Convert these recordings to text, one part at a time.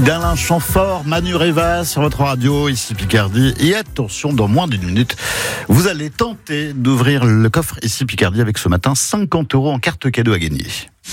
d'Alain Chamfort, Manu Reva sur votre radio, ici Picardie. Et attention, dans moins d'une minute, vous allez tenter d'ouvrir le coffre ici Picardie avec ce matin 50 € en carte cadeau à gagner.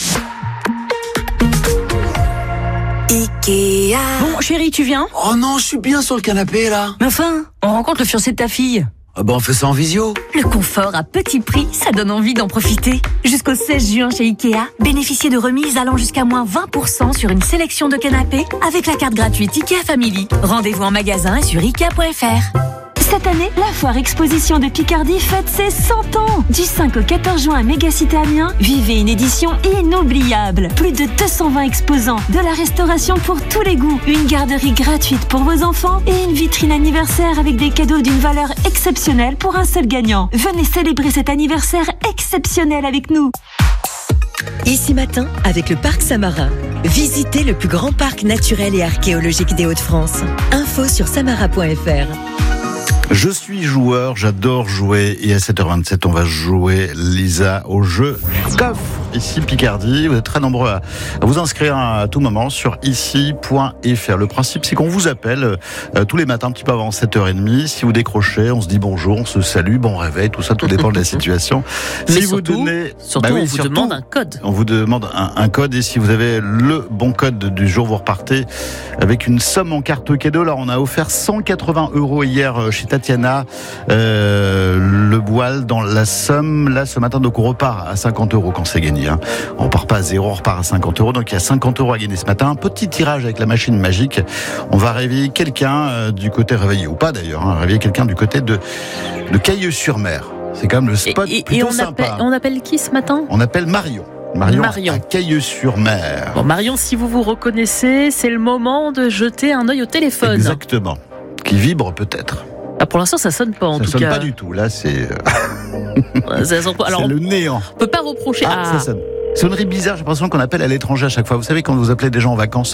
Ikea. Bon, chérie, tu viens ? Oh non, je suis bien sur le canapé là. Mais enfin, on rencontre le fiancé de ta fille. Ah bah on fait ça en visio. Le confort à petit prix, ça donne envie d'en profiter. Jusqu'au 16 juin chez Ikea, bénéficiez de remises allant jusqu'à moins 20% sur une sélection de canapés avec la carte gratuite Ikea Family. Rendez-vous en magasin et sur Ikea.fr. Cette année, la foire exposition de Picardie fête ses 100 ans. Du 5 au 14 juin à Mégacité Amiens, vivez une édition inoubliable. Plus de 220 exposants, de la restauration pour tous les goûts, une garderie gratuite pour vos enfants et une vitrine anniversaire avec des cadeaux d'une valeur exceptionnelle pour un seul gagnant. Venez célébrer cet anniversaire exceptionnel avec nous. Ici Matin, avec le Parc Samarin. Visitez le plus grand parc naturel et archéologique des Hauts-de-France. Info sur samara.fr. Je suis joueur, j'adore jouer et à 7h27 on va jouer Lisa au jeu du coffre ici Picardie. Vous êtes très nombreux à vous inscrire à tout moment sur ici.fr. Le principe c'est qu'on vous appelle tous les matins un petit peu avant 7h30. Si vous décrochez, on se dit bonjour, on se salue, bon réveil, tout ça, tout dépend de la situation. Mais si surtout, vous donnez, on vous demande un code. On vous demande un code et si vous avez le bon code du jour, vous repartez avec une somme en carte cadeau. Là on a offert 180 € hier chez Tatiana, le Boile dans la Somme. Là, ce matin, donc on repart à 50 € quand c'est gagné. On repart pas à 0, on repart à 50 €. Donc il y a 50 € à gagner ce matin. Un petit tirage avec la machine magique. On va réveiller quelqu'un du côté, réveillé ou pas d'ailleurs, réveiller quelqu'un du côté de Cailleux-sur-Mer. C'est quand même le spot plutôt sympa. On appelle qui ce matin ? On appelle Marion. Marion à Cailleux-sur-Mer. Bon, Marion, si vous vous reconnaissez, c'est le moment de jeter un œil au téléphone. Exactement. Qui vibre peut-être. Ah, pour l'instant, ça sonne pas en tout cas. Ça sonne pas du tout. Là, c'est. Alors, c'est le néant. On peut pas reprocher. Ça sonne. Sonnerie bizarre. J'ai l'impression qu'on appelle à l'étranger à chaque fois. Vous savez quand vous appelez des gens en vacances.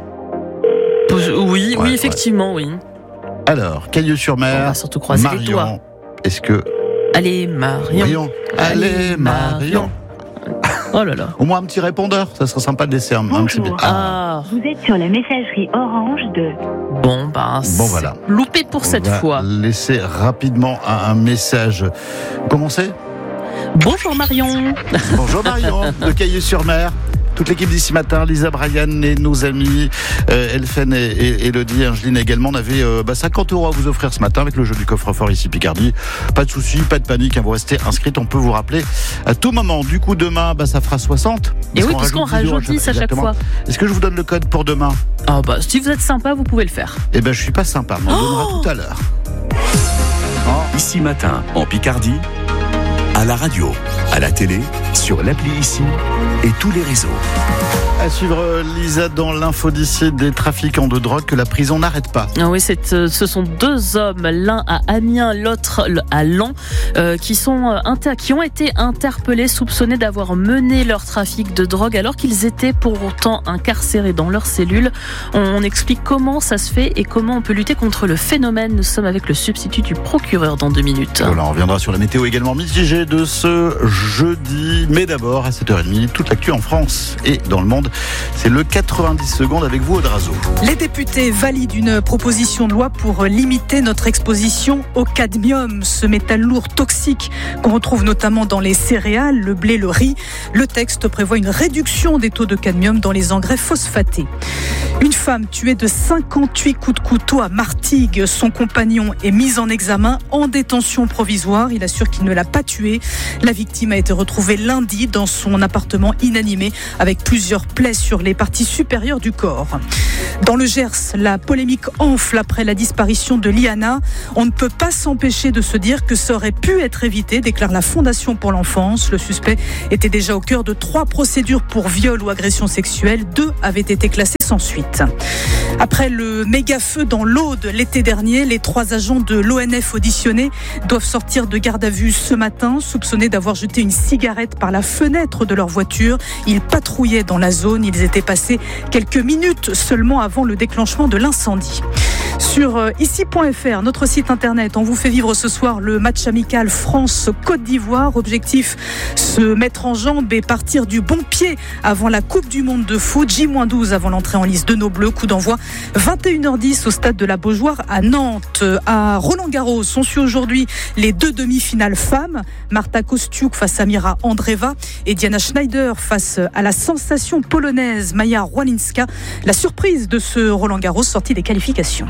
Oui, effectivement, oui. Alors, Cailleux-sur-Mer. On va surtout croiser les doigts. Est-ce que. Allez, Marion. Allez, Marion. Oh là là. Au moins un petit répondeur, ça serait sympa de laisser un petit. Vous êtes sur la messagerie orange de. Bon, voilà. Loupé pour cette fois. Laissez rapidement un message. Commencez. Bonjour Marion. Bonjour Marion, de Cailleux-sur-Mer. Toute l'équipe d'ici matin, Lisa, Brian et nos amis Elfen et Elodie, Angeline également. On avait 50 € à vous offrir ce matin avec le jeu du coffre-fort ici Picardie. Pas de souci, pas de panique, vous restez inscrite, on peut vous rappeler à tout moment. Du coup, demain, ça fera 60. Et oui, puisqu'on rajoute 10 à chaque fois. Est-ce que je vous donne le code pour demain ? Si vous êtes sympa, vous pouvez le faire. Je suis pas sympa, mais on donnera tout à l'heure. Ici Matin, en Picardie, à la radio, à la télé, sur l'appli Ici et tous les réseaux. À suivre Lisa dans l'info d'ici des trafiquants de drogue que la prison n'arrête pas. Ah oui, ce sont deux hommes, l'un à Amiens, l'autre à Laon, qui ont été interpellés, soupçonnés d'avoir mené leur trafic de drogue alors qu'ils étaient pour autant incarcérés dans leur cellule. On explique comment ça se fait et comment on peut lutter contre le phénomène. Nous sommes avec le substitut du procureur dans 2 minutes. Voilà, on reviendra sur la météo également mitigée de ce jeudi. Mais d'abord, à 7h30, toute l'actu en France et dans le monde. C'est le 90 secondes avec vous, Audrazo. Les députés valident une proposition de loi pour limiter notre exposition au cadmium, ce métal lourd toxique qu'on retrouve notamment dans les céréales, le blé, le riz. Le texte prévoit une réduction des taux de cadmium dans les engrais phosphatés. Une femme tuée de 58 coups de couteau à Martigues. Son compagnon est mis en examen en détention provisoire. Il assure qu'il ne l'a pas tuée. La victime a été retrouvée lundi dans son appartement inanimé avec plusieurs plaies sur les parties supérieures du corps. Dans le Gers, la polémique enfle après la disparition de Liana. On ne peut pas s'empêcher de se dire que ça aurait pu être évité, déclare la Fondation pour l'enfance. Le suspect était déjà au cœur de 3 procédures pour viol ou agression sexuelle. 2 avaient été classées sans suite. Après le méga feu dans l'Aude l'été dernier, les 3 agents de l'ONF auditionnés doivent sortir de garde à vue ce matin, soupçonnés d'avoir jeté une cigarette par la fenêtre de leur voiture. Ils patrouillaient dans la zone. Ils étaient passés quelques minutes seulement avant le déclenchement de l'incendie. sur ici.fr, notre site internet. On vous fait vivre ce soir le match amical France-Côte d'Ivoire. Objectif, se mettre en jambe et partir du bon pied avant la Coupe du Monde de foot. J-12 avant l'entrée en lice de nos Bleus. Coup d'envoi 21h10 au stade de la Beaujoire à Nantes. À Roland-Garros, on suit aujourd'hui les 2 demi-finales femmes. Marta Kostiuk face à Mira Andreeva et Diana Schneider face à la sensation polonaise Maja Rwalinska. La surprise de ce Roland-Garros sorti des qualifications.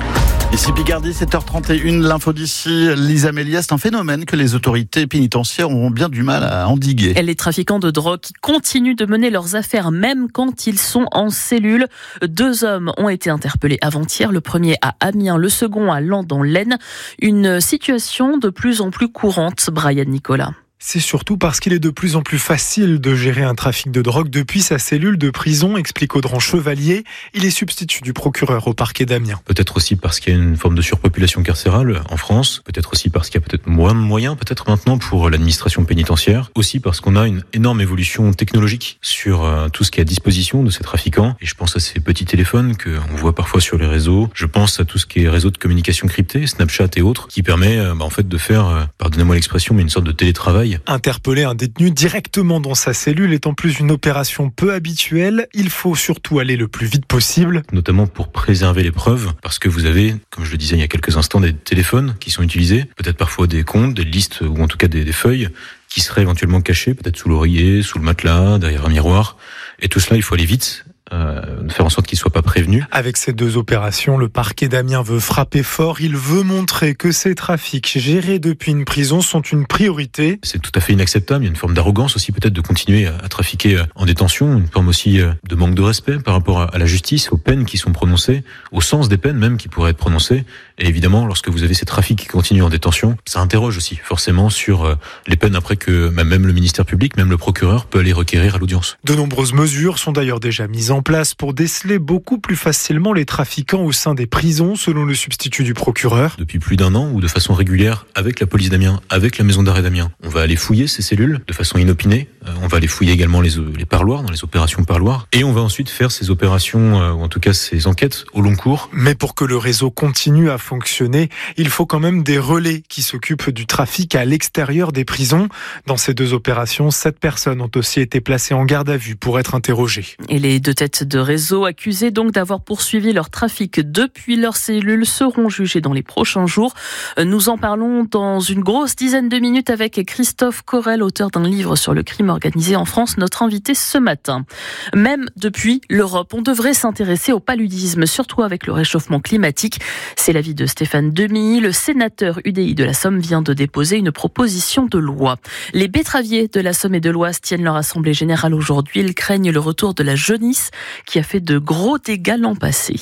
Ici Picardie, 7h31, l'info d'ici, Lisa Méliès, c'est un phénomène que les autorités pénitentiaires auront bien du mal à endiguer. Les trafiquants de drogue qui continuent de mener leurs affaires même quand ils sont en cellule. 2 hommes ont été interpellés avant-hier, le premier à Amiens, le second à Laon dans l'Aisne. Une situation de plus en plus courante, Brian Nicolas. C'est surtout parce qu'il est de plus en plus facile de gérer un trafic de drogue depuis sa cellule de prison, explique Audran Chevalier. Il est substitut du procureur au parquet d'Amiens. Peut-être aussi parce qu'il y a une forme de surpopulation carcérale en France. Peut-être aussi parce qu'il y a peut-être moins de moyens, peut-être maintenant pour l'administration pénitentiaire. Aussi parce qu'on a une énorme évolution technologique sur tout ce qui est à disposition de ces trafiquants. Et je pense à ces petits téléphones qu'on voit parfois sur les réseaux. Je pense à tout ce qui est réseau de communication crypté, Snapchat et autres, qui permet en fait de faire, pardonnez-moi l'expression, mais une sorte de télétravail. Interpeller un détenu directement dans sa cellule est en plus une opération peu habituelle. Il faut surtout aller le plus vite possible. Notamment pour préserver les preuves, parce que vous avez, comme je le disais il y a quelques instants, des téléphones qui sont utilisés, peut-être parfois des comptes, des listes ou en tout cas des feuilles qui seraient éventuellement cachées, peut-être sous l'oreiller, sous le matelas, derrière un miroir. Et tout cela, il faut aller vite. De faire en sorte qu'ils ne soient pas prévenus. Avec ces 2 opérations, le parquet d'Amiens veut frapper fort. Il veut montrer que ces trafics gérés depuis une prison sont une priorité. C'est tout à fait inacceptable. Il y a une forme d'arrogance aussi peut-être de continuer à trafiquer en détention, une forme aussi de manque de respect par rapport à la justice, aux peines qui sont prononcées, au sens des peines même qui pourraient être prononcées. Et évidemment, lorsque vous avez ces trafics qui continuent en détention, ça interroge aussi forcément sur les peines après que même le ministère public, même le procureur peut aller requérir à l'audience. De nombreuses mesures sont d'ailleurs déjà mises en place pour déceler beaucoup plus facilement les trafiquants au sein des prisons, selon le substitut du procureur. Depuis plus d'1 an, ou de façon régulière, avec la police d'Amiens, avec la maison d'arrêt d'Amiens, on va aller fouiller ces cellules de façon inopinée. On va aller fouiller également les parloirs, dans les opérations parloirs. Et on va ensuite faire ces opérations, ou en tout cas ces enquêtes au long cours. Mais pour que le réseau continue à fonctionner, il faut quand même des relais qui s'occupent du trafic à l'extérieur des prisons. Dans ces 2 opérations, 7 personnes ont aussi été placées en garde à vue pour être interrogées. Et les 2 têtes de réseau accusés donc d'avoir poursuivi leur trafic depuis leur cellule seront jugés dans les prochains jours. Nous en parlons dans une grosse dizaine de minutes avec Christophe Corel, auteur d'un livre sur le crime organisé en France, notre invité ce matin. Même depuis l'Europe, on devrait s'intéresser au paludisme, surtout avec le réchauffement climatique. C'est l'avis de Stéphane Demilly. Le sénateur UDI de la Somme vient de déposer une proposition de loi. Les betteraviers de la Somme et de l'Oise tiennent leur assemblée générale aujourd'hui. Ils craignent le retour de la jaunisse qui a fait de gros dégâts l'an passé.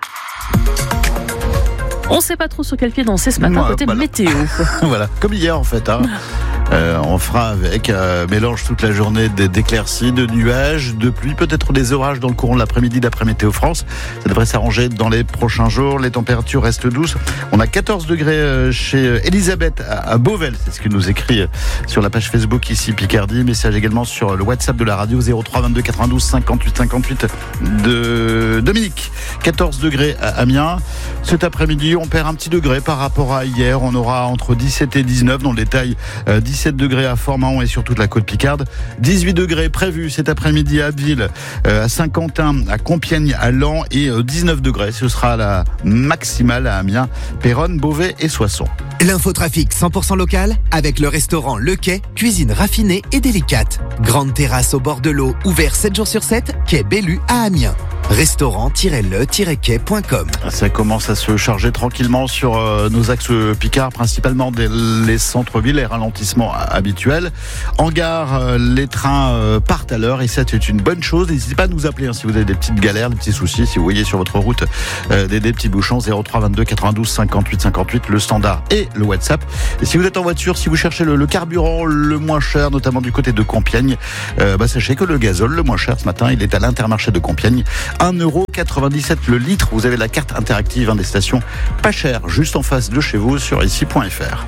On ne sait pas trop sur quel pied danser ce matin, côté météo. Voilà, comme hier en fait. On fera avec mélange toute la journée d'éclaircies, de nuages, de pluie, peut-être des orages dans le courant de l'après-midi d'après Météo France. Ça devrait s'arranger dans les prochains jours. Les températures restent douces. On a 14 degrés chez Elisabeth à Beauvel. C'est ce que nous écrit sur la page Facebook ici Picardie. Message également sur le WhatsApp de la radio 03 22 92 58 58 de Dominique. 14 degrés à Amiens. Cet après-midi, on perd un petit degré par rapport à hier. On aura entre 17 et 19 dans le détail. 17 degrés à Fort-Mahon et sur toute la côte Picarde. 18 degrés prévus cet après-midi à Abbeville, à Saint-Quentin, à Compiègne, à Laon et 19 degrés. Ce sera la maximale à Amiens, Péronne, Beauvais et Soissons. L'infotrafic 100% local avec le restaurant Le Quai, cuisine raffinée et délicate. Grande terrasse au bord de l'eau, ouvert 7 jours sur 7, quai Bellu à Amiens. Restaurant-le-quai.com. Ça commence à se charger tranquillement sur nos axes Picard, principalement les centres-villes, les ralentissements habituels. En gare, les trains partent à l'heure et c'est une bonne chose. N'hésitez pas à nous appeler si vous avez des petites galères, des petits soucis, si vous voyez sur votre route des petits bouchons. 03 22 92 58 58, le standard et le WhatsApp. Et si vous êtes en voiture, si vous cherchez le carburant le moins cher, notamment du côté de Compiègne, sachez que le gazole le moins cher ce matin, il est à l'Intermarché de Compiègne. 1,97€ le litre. Vous avez la carte interactive des stations pas chères, juste en face de chez vous sur ici.fr.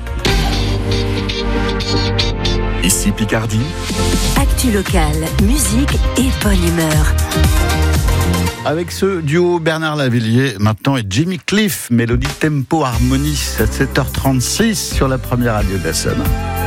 Ici Picardie. Actu locale, musique et bonne humeur. Avec ce duo Bernard Lavilliers maintenant et Jimmy Cliff, mélodie tempo harmonie à 7h36 sur la première radio de la Somme.